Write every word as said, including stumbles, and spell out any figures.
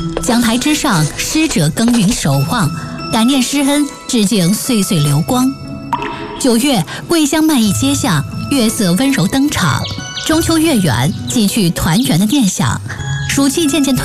讲台之上，师者耕耘守望，感念师恩，致敬岁岁流光。九月，桂香漫溢街巷，月色温柔登场。中秋月圆，寄去团圆的念想。暑气渐渐退